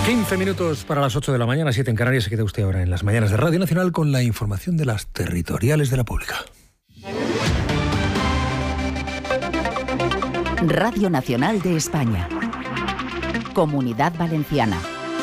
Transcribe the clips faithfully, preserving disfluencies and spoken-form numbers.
quince minutos para las ocho de la mañana, siete en Canarias. Se queda usted ahora en las mañanas de Radio Nacional con la información de las territoriales de la Pública. Radio Nacional de España. Comunidad Valenciana.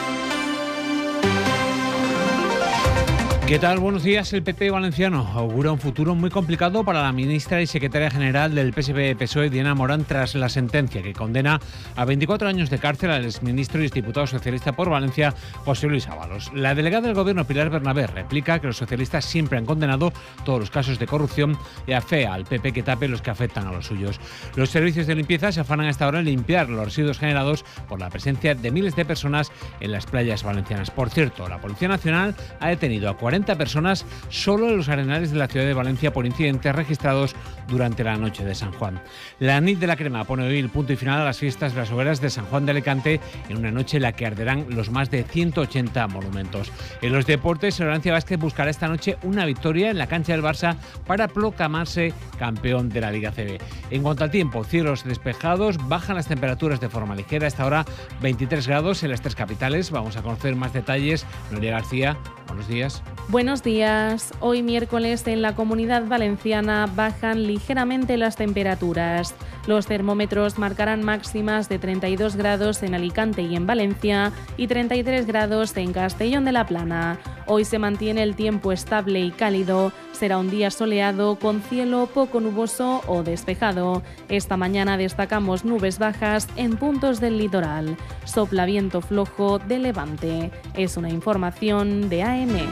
¿Qué tal? Buenos días. El P P valenciano augura un futuro muy complicado para la ministra y secretaria general del P S P P S O E, Diana Morán, tras la sentencia que condena a veinticuatro años de cárcel al exministro y exdiputado socialista por Valencia, José Luis Ábalos. La delegada del Gobierno, Pilar Bernabé, replica que los socialistas siempre han condenado todos los casos de corrupción y afea al P P que tape los que afectan a los suyos. Los servicios de limpieza se afanan hasta ahora en limpiar los residuos generados por la presencia de miles de personas en las playas valencianas. Por cierto, la Policía Nacional ha detenido a cuarenta personas solo en los arenales de la ciudad de Valencia por incidentes registrados durante la noche de San Juan. La Nit de la Crema pone hoy el punto y final a las fiestas de las hogueras de San Juan de Alicante, en una noche en la que arderán los más de ciento ochenta monumentos. En los deportes, el Valencia Basket buscará esta noche una victoria en la cancha del Barça para proclamarse campeón de la Liga C B. En cuanto al tiempo, cielos despejados, bajan las temperaturas de forma ligera, hasta ahora veintitrés grados en las tres capitales. Vamos a conocer más detalles. Noelia García, buenos días. Buenos días. Hoy miércoles en la Comunidad Valenciana bajan ligeramente las temperaturas. Los termómetros marcarán máximas de treinta y dos grados en Alicante y en Valencia y treinta y tres grados en Castellón de la Plana. Hoy se mantiene el tiempo estable y cálido. Será un día soleado con cielo poco nuboso o despejado. Esta mañana destacamos nubes bajas en puntos del litoral. Sopla viento flojo de levante. Es una información de A M.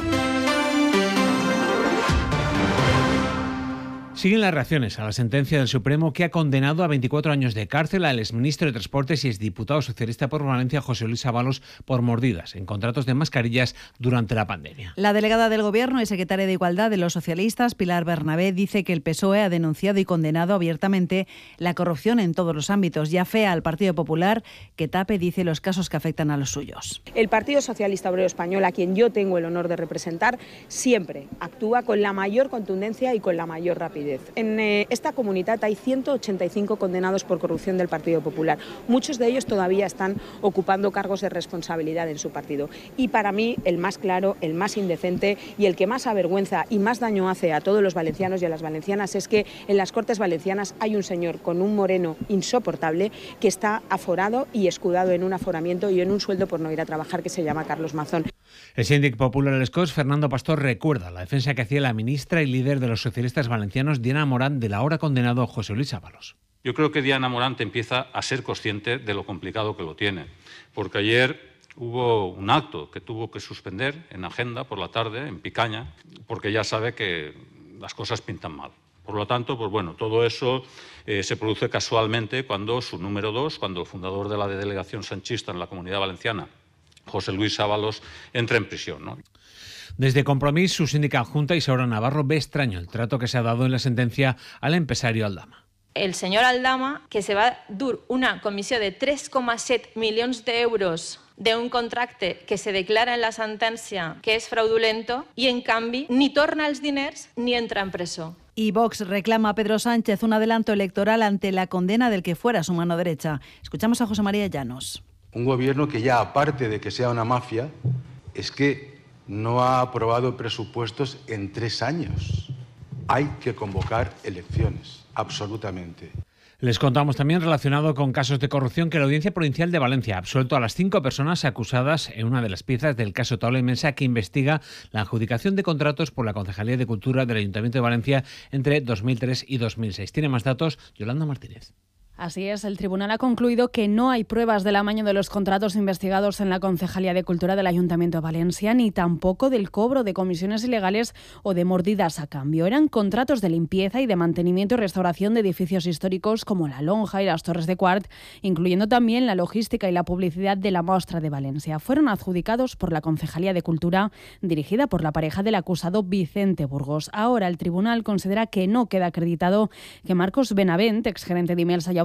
Siguen las reacciones a la sentencia del Supremo que ha condenado a veinticuatro años de cárcel al exministro de Transportes y exdiputado socialista por Valencia, José Luis Ábalos, por mordidas en contratos de mascarillas durante la pandemia. La delegada del Gobierno y secretaria de Igualdad de los socialistas, Pilar Bernabé, dice que el P S O E ha denunciado y condenado abiertamente la corrupción en todos los ámbitos y afea al Partido Popular que tape, dice, los casos que afectan a los suyos. El Partido Socialista Obrero Español, a quien yo tengo el honor de representar, siempre actúa con la mayor contundencia y con la mayor rapidez. En eh, esta comunidad hay ciento ochenta y cinco condenados por corrupción del Partido Popular. Muchos de ellos todavía están ocupando cargos de responsabilidad en su partido. Y para mí, el más claro, el más indecente y el que más avergüenza y más daño hace a todos los valencianos y a las valencianas es que en las Cortes Valencianas hay un señor con un moreno insoportable que está aforado y escudado en un aforamiento y en un sueldo por no ir a trabajar, que se llama Carlos Mazón. El síndic popular del Escós, Fernando Pastor, recuerda la defensa que hacía la ministra y líder de los socialistas valencianos, Diana Morán, del ahora condenado José Luis Ábalos. Yo creo que Diana Morán empieza a ser consciente de lo complicado que lo tiene, porque ayer hubo un acto que tuvo que suspender en agenda por la tarde, en Picaña, porque ya sabe que las cosas pintan mal. Por lo tanto, pues bueno, todo eso eh, se produce casualmente cuando su número dos, cuando el fundador de la delegación sanchista en la Comunidad Valenciana, José Luis Ábalos, entra en prisión, ¿no? Desde Compromís, su síndica adjunta Isaura Navarro ve extraño el trato que se ha dado en la sentencia al empresario Aldama. El senyor Aldama, que se va dur una comissió de tres coma set milions d'euros d'un contracte que se declara en la sentència que és fraudulento i, en canvi, ni torna els diners ni entra en presó. Y Vox reclama a Pedro Sánchez un adelanto electoral ante la condena del que fuera su mano derecha. Escuchamos a José María Llanos. Un gobierno que ya, aparte de que sea una mafia, es que no ha aprobado presupuestos en tres años. Hay que convocar elecciones, absolutamente. Les contamos también, relacionado con casos de corrupción, que la Audiencia Provincial de Valencia ha absuelto a las cinco personas acusadas en una de las piezas del caso Taula Inmensa, que investiga la adjudicación de contratos por la Concejalía de Cultura del Ayuntamiento de Valencia entre dos mil tres y dos mil seis. Tiene más datos Yolanda Martínez. Así es, el tribunal ha concluido que no hay pruebas del amaño de los contratos investigados en la Concejalía de Cultura del Ayuntamiento de Valencia, ni tampoco del cobro de comisiones ilegales o de mordidas a cambio. Eran contratos de limpieza y de mantenimiento y restauración de edificios históricos como la Lonja y las Torres de Quart, incluyendo también la logística y la publicidad de la Mostra de Valencia. Fueron adjudicados por la Concejalía de Cultura, dirigida por la pareja del acusado Vicente Burgos. Ahora el tribunal considera que no queda acreditado que Marcos Benavent, exgerente de Imelsa y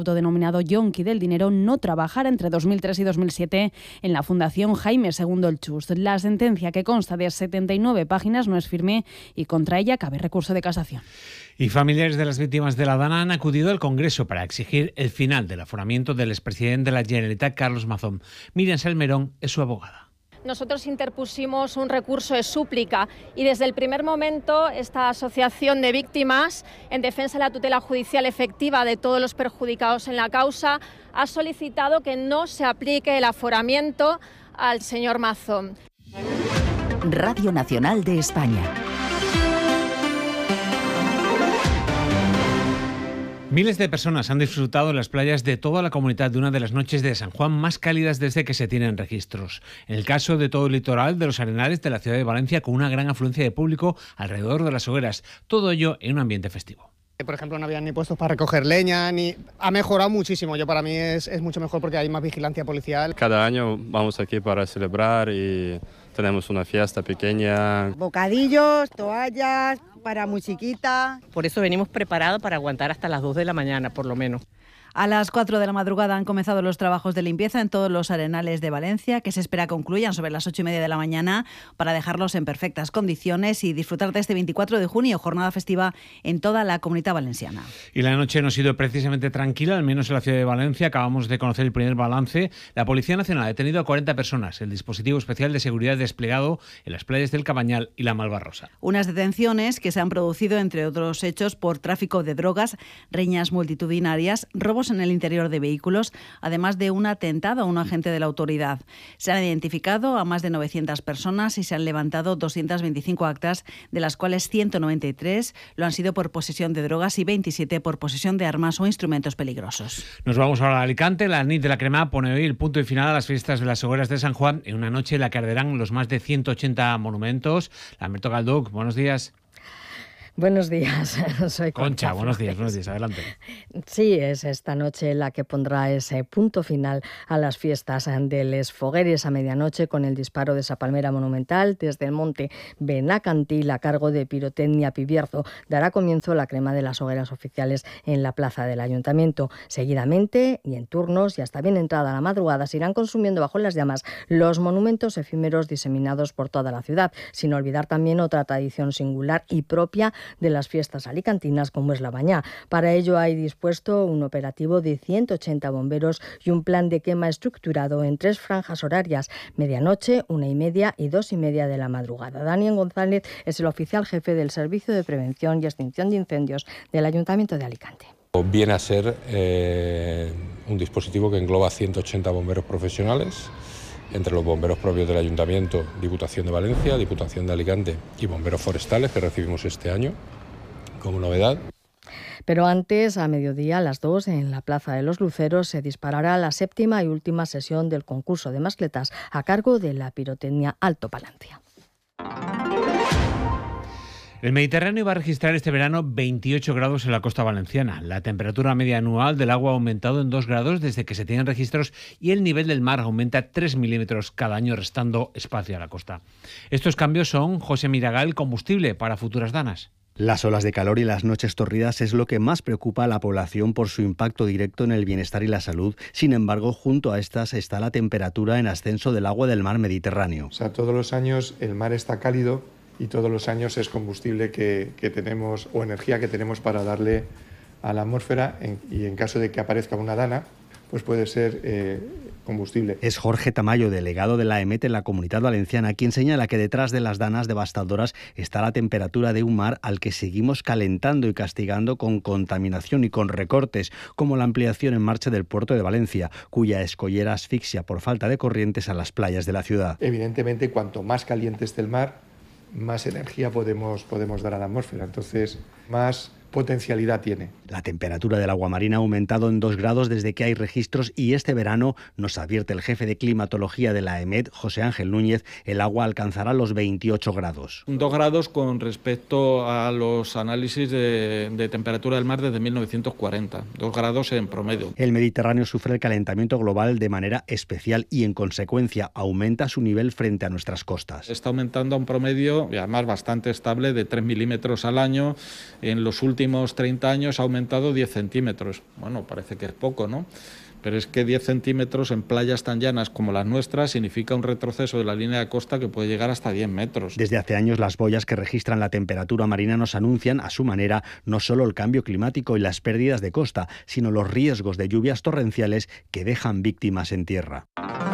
autodenominado yonki del dinero, no trabajara entre dos mil tres y dos mil siete en la Fundación Jaime segundo el Chus. La sentencia, que consta de setenta y nueve páginas, no es firme y contra ella cabe recurso de casación. Y familiares de las víctimas de la Dana han acudido al Congreso para exigir el final del aforamiento del expresidente de la Generalitat, Carlos Mazón. Miriam Salmerón es su abogada. Nosotros interpusimos un recurso de súplica y desde el primer momento esta asociación de víctimas en defensa de la tutela judicial efectiva de todos los perjudicados en la causa ha solicitado que no se aplique el aforamiento al señor Mazón. Radio Nacional de España. Miles de personas han disfrutado en las playas de toda la comunidad de una de las noches de San Juan más cálidas desde que se tienen registros. En el caso de todo el litoral de los Arenales de la ciudad de Valencia, con una gran afluencia de público alrededor de las hogueras. Todo ello en un ambiente festivo. Por ejemplo, no había ni puestos para recoger leña, ni ha mejorado muchísimo. Yo para mí es, es mucho mejor porque hay más vigilancia policial. Cada año vamos aquí para celebrar y tenemos una fiesta pequeña. Bocadillos, toallas, para musiquita. Por eso venimos preparados para aguantar hasta las dos de la mañana, por lo menos. A las cuatro de la madrugada han comenzado los trabajos de limpieza en todos los arenales de Valencia, que se espera concluyan sobre las ocho y media de la mañana para dejarlos en perfectas condiciones y disfrutar de este veinticuatro de junio, jornada festiva en toda la Comunidad Valenciana. Y la noche no ha sido precisamente tranquila, al menos en la ciudad de Valencia. Acabamos de conocer el primer balance. La Policía Nacional ha detenido a cuarenta personas. El dispositivo especial de seguridad desplegado en las playas del Cabañal y la Malvarrosa. Unas detenciones que se han producido, entre otros hechos, por tráfico de drogas, riñas multitudinarias, robos en el interior de vehículos, además de un atentado a un agente de la autoridad. Se han identificado a más de novecientas personas y se han levantado doscientas veinticinco actas, de las cuales ciento noventa y tres lo han sido por posesión de drogas y veintisiete por posesión de armas o instrumentos peligrosos. Nos vamos ahora a Alicante. La Nit de la Crema pone hoy el punto y final a las fiestas de las hogueras de San Juan, en una noche en la que arderán los más de ciento ochenta monumentos. Lamberto Galduc, buenos días. Buenos días, soy Concha. Concha, buenos días, buenos días, adelante. Sí, es esta noche la que pondrá ese punto final a las fiestas de Les Fogueres a medianoche, con el disparo de esa palmera monumental desde el monte Benacantil a cargo de Pirotecnia Pibierzo. Dará comienzo la crema de las hogueras oficiales en la plaza del Ayuntamiento. Seguidamente, y en turnos y hasta bien entrada la madrugada, se irán consumiendo bajo las llamas los monumentos efímeros diseminados por toda la ciudad, sin olvidar también otra tradición singular y propia de las fiestas alicantinas, como es la bañá. Para ello hay dispuesto un operativo de ciento ochenta bomberos y un plan de quema estructurado en tres franjas horarias: medianoche, una y media y dos y media de la madrugada. Daniel González es el oficial jefe del Servicio de Prevención y Extinción de Incendios del Ayuntamiento de Alicante. Viene a ser eh, un dispositivo que engloba ciento ochenta bomberos profesionales, entre los bomberos propios del Ayuntamiento, Diputación de Valencia, Diputación de Alicante y bomberos forestales que recibimos este año como novedad. Pero antes, a mediodía, a las dos, en la Plaza de los Luceros, se disparará la séptima y última sesión del concurso de mascletas a cargo de la Pirotecnia Alto Palancia. El Mediterráneo va a registrar este verano veintiocho grados en la costa valenciana. La temperatura media anual del agua ha aumentado en dos grados desde que se tienen registros y el nivel del mar aumenta tres milímetros cada año, restando espacio a la costa. Estos cambios son, José Miragal, combustible para futuras danas. Las olas de calor y las noches torridas es lo que más preocupa a la población por su impacto directo en el bienestar y la salud. Sin embargo, junto a estas está la temperatura en ascenso del agua del mar Mediterráneo. O sea, todos los años el mar está cálido y todos los años es combustible que, que tenemos o energía que tenemos para darle a la atmósfera en, y en caso de que aparezca una dana, pues puede ser eh, combustible. Es Jorge Tamayo, delegado de la E M E T en la Comunidad Valenciana, quien señala que detrás de las danas devastadoras está la temperatura de un mar al que seguimos calentando y castigando con contaminación y con recortes, como la ampliación en marcha del puerto de Valencia, cuya escollera asfixia por falta de corrientes a las playas de la ciudad. Evidentemente, cuanto más caliente esté el mar, más energía podemos, podemos dar a la atmósfera, entonces más potencialidad tiene. La temperatura del agua marina ha aumentado en dos grados desde que hay registros y este verano, nos advierte el jefe de climatología de la E M E T, José Ángel Núñez, el agua alcanzará los veintiocho grados. Dos grados con respecto a los análisis de, de temperatura del mar desde mil novecientos cuarenta, dos grados en promedio. El Mediterráneo sufre el calentamiento global de manera especial y en consecuencia aumenta su nivel frente a nuestras costas. Está aumentando a un promedio, y además bastante estable, de tres milímetros al año en los últimos últimos treinta años ha aumentado diez centímetros. Bueno, parece que es poco, ¿no? Pero es que diez centímetros en playas tan llanas como las nuestras significa un retroceso de la línea de costa que puede llegar hasta diez metros. Desde hace años las boyas que registran la temperatura marina nos anuncian, a su manera, no solo el cambio climático y las pérdidas de costa, sino los riesgos de lluvias torrenciales que dejan víctimas en tierra.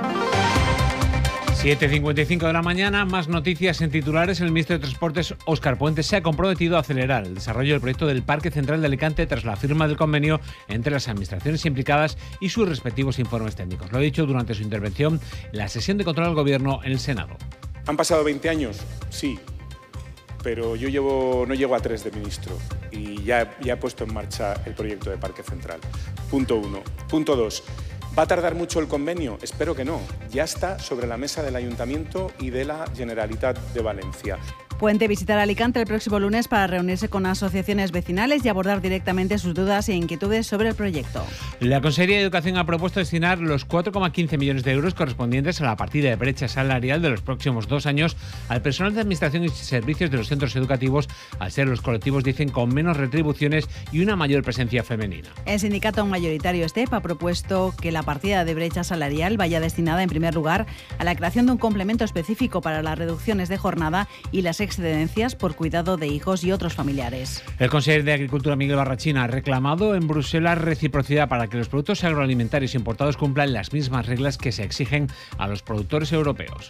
siete cincuenta y cinco de la mañana, más noticias en titulares. El ministro de Transportes, Óscar Puente, se ha comprometido a acelerar el desarrollo del proyecto del Parque Central de Alicante tras la firma del convenio entre las administraciones implicadas y sus respectivos informes técnicos. Lo ha dicho durante su intervención en la sesión de control al Gobierno en el Senado. ¿Han pasado veinte años? Sí, pero yo llevo, no llego a tres de ministro y ya, ya he puesto en marcha el proyecto de Parque Central. Punto uno. Punto dos. ¿Va a tardar mucho el convenio? Espero que no. Ya está sobre la mesa del Ayuntamiento y de la Generalitat de Valencia. Puente visitará Alicante el próximo lunes para reunirse con asociaciones vecinales y abordar directamente sus dudas e inquietudes sobre el proyecto. La Consejería de Educación ha propuesto destinar los cuatro coma quince millones de euros correspondientes a la partida de brecha salarial de los próximos dos años al personal de administración y servicios de los centros educativos, al ser los colectivos, dicen, con menos retribuciones y una mayor presencia femenina. El sindicato mayoritario STEP ha propuesto que la partida de brecha salarial vaya destinada en primer lugar a la creación de un complemento específico para las reducciones de jornada y las excedencias por cuidado de hijos y otros familiares. El consejero de Agricultura, Miguel Barrachina, ha reclamado en Bruselas reciprocidad para que los productos agroalimentarios importados cumplan las mismas reglas que se exigen a los productores europeos.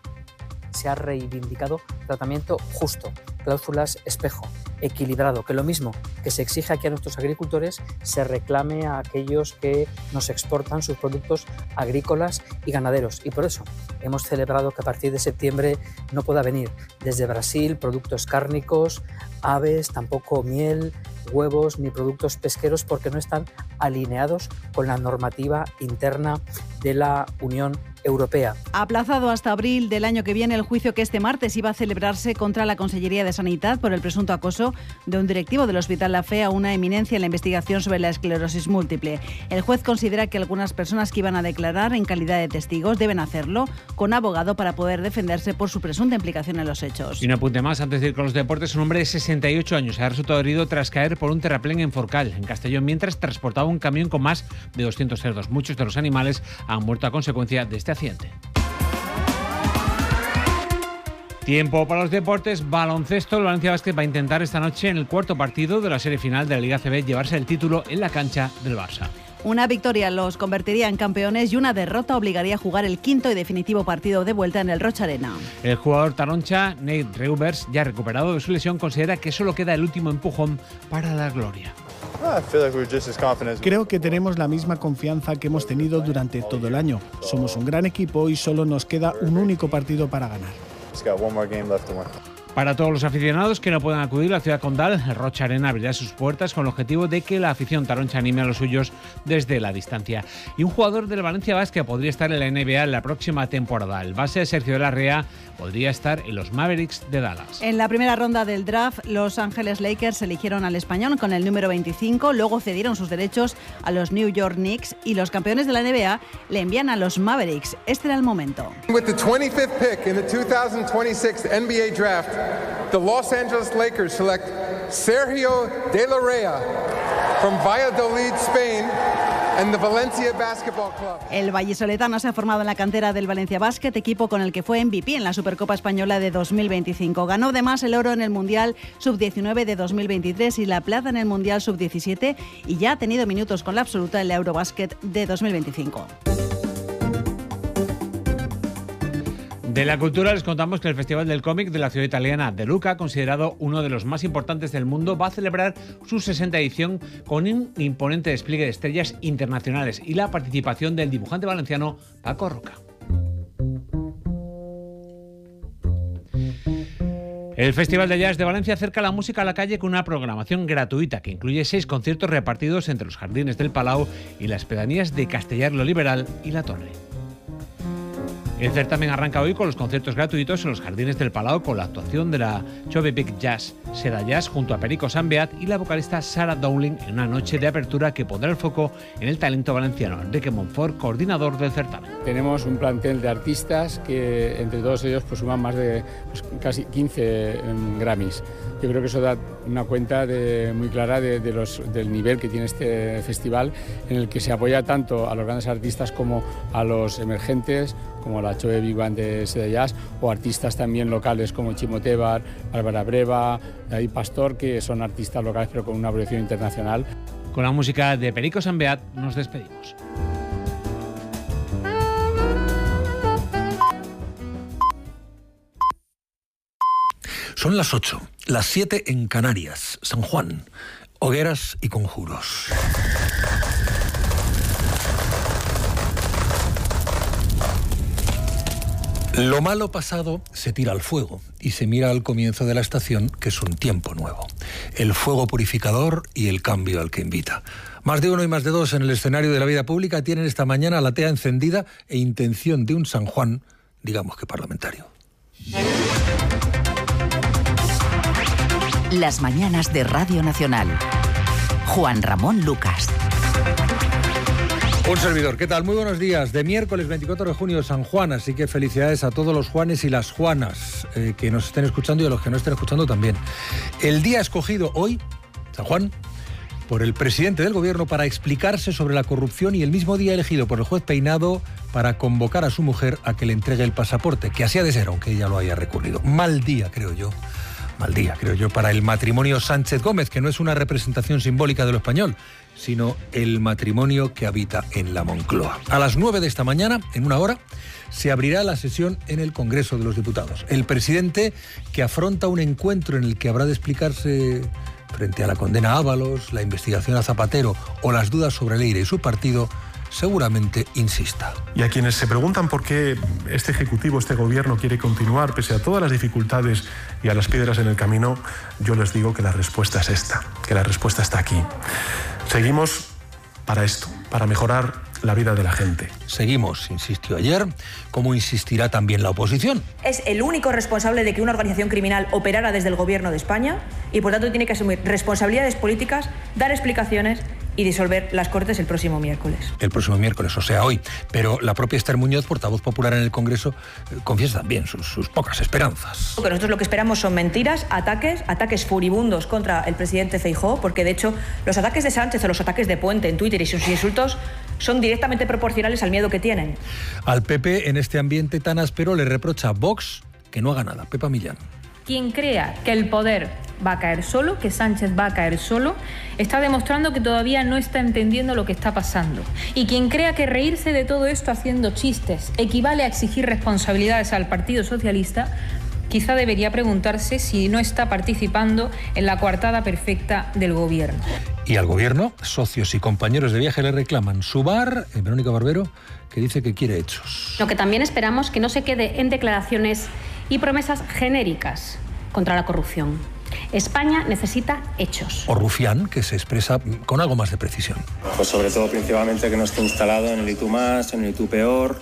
Se ha reivindicado tratamiento justo, cláusulas espejo, equilibrado, que lo mismo que se exige aquí a nuestros agricultores se reclame a aquellos que nos exportan sus productos agrícolas y ganaderos. Y por eso hemos celebrado que a partir de septiembre no pueda venir desde Brasil productos cárnicos, aves, tampoco miel, huevos ni productos pesqueros, porque no están alineados con la normativa interna de la Unión Europea. Ha aplazado hasta abril del año que viene el juicio que este martes iba a celebrarse contra la Consellería de Sanidad por el presunto acoso de un directivo del Hospital La Fe a una eminencia en la investigación sobre la esclerosis múltiple. El juez considera que algunas personas que iban a declarar en calidad de testigos deben hacerlo con abogado para poder defenderse por su presunta implicación en los hechos. Y un apunte más antes de ir con los deportes. Un hombre de sesenta y ocho años ha resultado herido tras caer por un terraplén en Forcal, en Castellón, mientras transportaba un camión con más de doscientos cerdos. Muchos de los animales han muerto a consecuencia de este accidente. Tiempo para los deportes. Baloncesto. El Valencia Basket va a intentar esta noche, en el cuarto partido de la serie final de la Liga A C B, llevarse el título en la cancha del Barça. Una victoria los convertiría en campeones y una derrota obligaría a jugar el quinto y definitivo partido de vuelta en el Rocha Arena. El jugador taroncha, Nate Reuvers, ya recuperado de su lesión, considera que solo queda el último empujón para la gloria. Creo que tenemos la misma confianza que hemos tenido durante todo el año. Somos un gran equipo y solo nos queda un único partido para ganar. Para todos los aficionados que no puedan acudir a la ciudad condal, el Rocha Arena abrirá sus puertas con el objetivo de que la afición taroncha anime a los suyos desde la distancia. Y un jugador del Valencia Basket podría estar en la N B A en la próxima temporada. El base Sergio de la Rea podría estar en los Mavericks de Dallas. En la primera ronda del draft, Los Ángeles Lakers eligieron al español con el número veinticinco, luego cedieron sus derechos a los New York Knicks y los campeones de la N B A le envían a los Mavericks. Este era el momento. With the twenty-fifth pick in the two thousand twenty-six N B A draft, the Los Angeles Lakers select Sergio de la Rea from Valladolid, Spain, and the Valencia Basketball Club. El vallisoletano se ha formado en la cantera del Valencia Basket, equipo con el que fue M V P en la Supercopa Española de dos mil veinticinco. Ganó además el oro en el Mundial sub diecinueve de dos mil veintitrés y la plata en el Mundial sub diecisiete, y ya ha tenido minutos con la absoluta en la Eurobasket de dos mil veinticinco. De la cultura les contamos que el Festival del Cómic de la ciudad italiana de Lucca, considerado uno de los más importantes del mundo, va a celebrar su sesenta edición con un imponente despliegue de estrellas internacionales y la participación del dibujante valenciano Paco Roca. El Festival de Jazz de Valencia acerca la música a la calle con una programación gratuita que incluye seis conciertos repartidos entre los jardines del Palau y las pedanías de Castellar lo Liberal y La Torre. El certamen arranca hoy con los conciertos gratuitos en los jardines del Palau, con la actuación de la Chove Big Jazz Seda Jazz junto a Perico Sambeat y la vocalista Sarah Dowling en una noche de apertura que pondrá el foco en el talento valenciano. Enrique Monfort, coordinador del certamen. Tenemos un plantel de artistas que entre todos ellos pues suman más de pues, casi quince um, Grammys. Yo creo que eso da una cuenta de, muy clara de, de los, del nivel que tiene este festival, en el que se apoya tanto a los grandes artistas como a los emergentes, como la Choe Big Band de Sede Jazz, o artistas también locales como Chimo Tebar, Bárbara Breva, David Pastor, que son artistas locales pero con una proyección internacional. Con la música de Perico San Beat nos despedimos. Son las ocho, las siete en Canarias, San Juan, hogueras y conjuros. Lo malo pasado se tira al fuego y se mira al comienzo de la estación, que es un tiempo nuevo. El fuego purificador y el cambio al que invita. Más de uno y más de dos en el escenario de la vida pública tienen esta mañana la tea encendida e intención de un San Juan, digamos que parlamentario. Las mañanas de Radio Nacional. Juan Ramón Lucas. Un servidor, ¿qué tal? Muy buenos días. De miércoles veinticuatro de junio, San Juan, así que felicidades a todos los Juanes y las Juanas eh, que nos estén escuchando y a los que no estén escuchando también. El día escogido hoy, San Juan, por el presidente del gobierno para explicarse sobre la corrupción, y el mismo día elegido por el juez Peinado para convocar a su mujer a que le entregue el pasaporte, que así ha de ser, aunque ella lo haya recurrido. Mal día, creo yo. Mal día, creo yo, para el matrimonio Sánchez Gómez, que no es una representación simbólica de lo español, sino el matrimonio que habita en la Moncloa. A las nueve de esta mañana, en una hora, se abrirá la sesión en el Congreso de los Diputados. El presidente, que afronta un encuentro en el que habrá de explicarse frente a la condena a Ábalos, la investigación a Zapatero o las dudas sobre Leire y su partido, seguramente insista. Y a quienes se preguntan por qué este Ejecutivo, este Gobierno quiere continuar pese a todas las dificultades y a las piedras en el camino, yo les digo que la respuesta es esta, que la respuesta está aquí. Seguimos para esto, para mejorar la vida de la gente. Seguimos, insistió ayer, como insistirá también la oposición. Es el único responsable de que una organización criminal operara desde el Gobierno de España y por tanto tiene que asumir responsabilidades políticas, dar explicaciones y disolver las Cortes el próximo miércoles. El próximo miércoles, o sea, hoy. Pero la propia Esther Muñoz, portavoz popular en el Congreso, confiesa también sus, sus pocas esperanzas. Porque nosotros lo que esperamos son mentiras, ataques, ataques furibundos contra el presidente Feijóo, porque de hecho los ataques de Sánchez o los ataques de Puente en Twitter y sus insultos son directamente proporcionales al miedo que tienen. Al P P, en este ambiente tan áspero, le reprocha a Vox que no haga nada. Pepa Millán. Quien crea que el poder va a caer solo, que Sánchez va a caer solo, está demostrando que todavía no está entendiendo lo que está pasando. Y quien crea que reírse de todo esto haciendo chistes equivale a exigir responsabilidades al Partido Socialista, quizá debería preguntarse si no está participando en la coartada perfecta del gobierno. Y al gobierno, socios y compañeros de viaje le reclaman su bar, eh, Verónica Barbero, que dice que quiere hechos. Lo que también esperamos que no se quede en declaraciones y promesas genéricas contra la corrupción. España necesita hechos. O Rufián, que se expresa con algo más de precisión. Pues sobre todo, principalmente, que no esté instalado en el y tú más, en el y tú peor,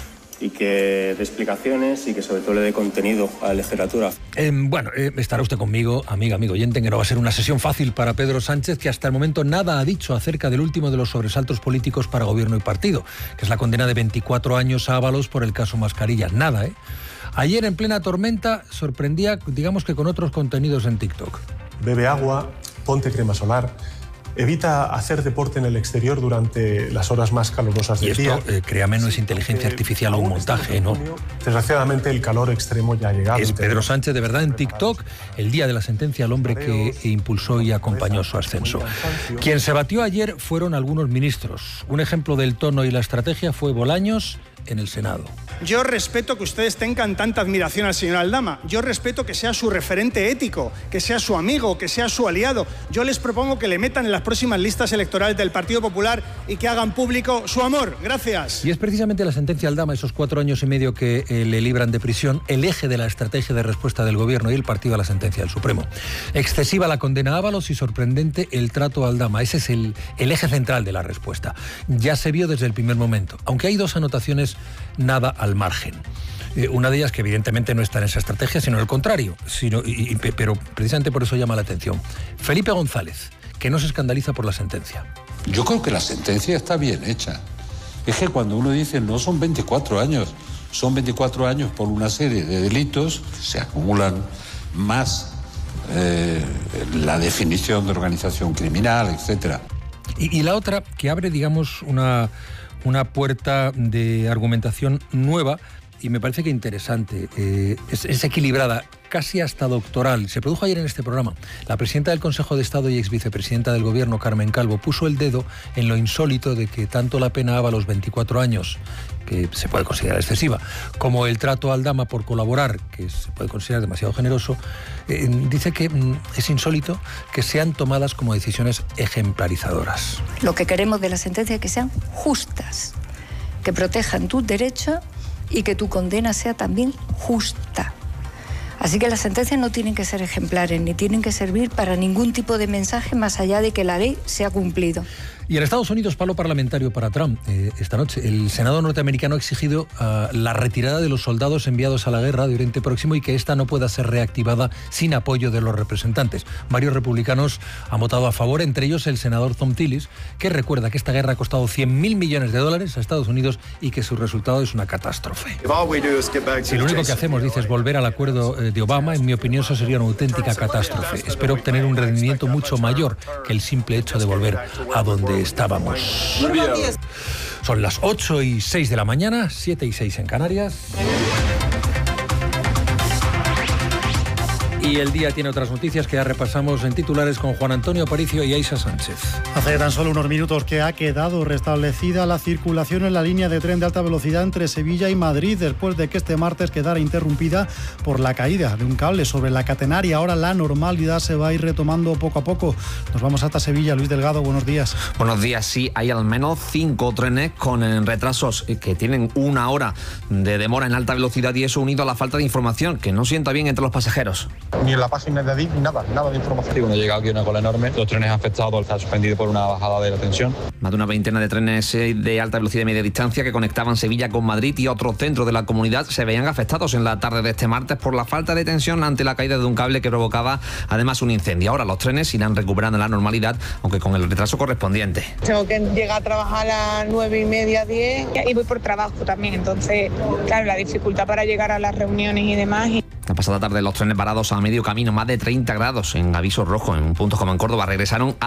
y que dé explicaciones y que sobre todo le dé contenido a la legislatura. Eh, bueno, eh, estará usted conmigo, amiga, amigo oyente, que no va a ser una sesión fácil para Pedro Sánchez, que hasta el momento nada ha dicho acerca del último de los sobresaltos políticos para gobierno y partido, que es la condena de veinticuatro años a Ábalos por el caso Mascarilla. Nada, ¿eh? Ayer, en plena tormenta, sorprendía, digamos que con otros contenidos en TikTok. Bebe agua, ponte crema solar, evita hacer deporte en el exterior durante las horas más calurosas del y esto, día. Eh, créame, no es inteligencia artificial o un montaje, ¿no? Desgraciadamente, el calor extremo ya ha llegado. Es Pedro Sánchez, de verdad, en TikTok, el día de la sentencia al hombre que impulsó y acompañó su ascenso. Quien se batió ayer fueron algunos ministros. Un ejemplo del tono y la estrategia fue Bolaños en el Senado. Yo respeto que ustedes tengan tanta admiración al señor Aldama. Yo respeto que sea su referente ético, que sea su amigo, que sea su aliado. Yo les propongo que le metan en las próximas listas electorales del Partido Popular y que hagan público su amor. Gracias. Y es precisamente la sentencia Aldama, esos cuatro años y medio que eh, le libran de prisión, el eje de la estrategia de respuesta del Gobierno y el partido a la sentencia del Supremo. Excesiva la condena a Ábalos y sorprendente el trato a Aldama. Ese es el, el eje central de la respuesta. Ya se vio desde el primer momento, aunque hay dos anotaciones nada al margen. Eh, una de ellas que evidentemente no está en esa estrategia, sino al contrario, sino, y, y, pero precisamente por eso llama la atención. Felipe González, que no se escandaliza por la sentencia. Yo creo que la sentencia está bien hecha. Es que cuando uno dice no son veinticuatro años, son veinticuatro años por una serie de delitos, se acumulan más eh, la definición de organización criminal, etcétera. Y, y la otra, que abre, digamos, una, una puerta de argumentación nueva, y me parece que interesante, eh, es, es equilibrada, casi hasta doctoral. Se produjo ayer en este programa. La presidenta del Consejo de Estado y ex vicepresidenta del Gobierno, Carmen Calvo, puso el dedo en lo insólito de que tanto la pena a los veinticuatro años, que se puede considerar excesiva, como el trato a Aldama por colaborar, que se puede considerar demasiado generoso, eh, dice que mm, es insólito que sean tomadas como decisiones ejemplarizadoras. Lo que queremos de la sentencia es que sean justas, que protejan tus derechos y que tu condena sea también justa. Así que las sentencias no tienen que ser ejemplares, ni tienen que servir para ningún tipo de mensaje más allá de que la ley se ha cumplido. Y en Estados Unidos, palo parlamentario para Trump. Eh, esta noche, el Senado norteamericano ha exigido uh, la retirada de los soldados enviados a la guerra de Oriente Próximo y que esta no pueda ser reactivada sin apoyo de los representantes. Varios republicanos han votado a favor, entre ellos el senador Thom Tillis, que recuerda que esta guerra ha costado cien mil millones de dólares a Estados Unidos y que su resultado es una catástrofe. Si lo único que hacemos, dice, es volver al acuerdo de Obama, en mi opinión eso sería una auténtica catástrofe. Espero obtener un rendimiento mucho mayor que el simple hecho de volver a donde estábamos. Son las ocho y seis de la mañana, siete y seis en Canarias. Y el día tiene otras noticias que ya repasamos en titulares con Juan Antonio Aparicio y Aisha Sánchez. Hace tan solo unos minutos que ha quedado restablecida la circulación en la línea de tren de alta velocidad entre Sevilla y Madrid, después de que este martes quedara interrumpida por la caída de un cable sobre la catenaria. Ahora la normalidad se va a ir retomando poco a poco. Nos vamos hasta Sevilla. Luis Delgado, buenos días. Buenos días. Sí, hay al menos cinco trenes con retrasos que tienen una hora de demora en alta velocidad, y eso unido a la falta de información que no sienta bien entre los pasajeros. Ni en la página de Adif, ni nada, nada de información. Sí, cuando llega aquí una cola enorme, los trenes afectados está suspendido por una bajada de la tensión. Más de una veintena de trenes de alta velocidad y media distancia que conectaban Sevilla con Madrid y otros centros de la comunidad se veían afectados en la tarde de este martes por la falta de tensión ante la caída de un cable que provocaba además un incendio. Ahora los trenes irán recuperando la normalidad, aunque con el retraso correspondiente. Tengo que llegar a trabajar a las nueve y media, diez, y voy por trabajo también, entonces, claro, la dificultad para llegar a las reuniones y demás. La pasada tarde los trenes parados a medio camino, más de treinta grados en aviso rojo en puntos como en Córdoba, regresaron a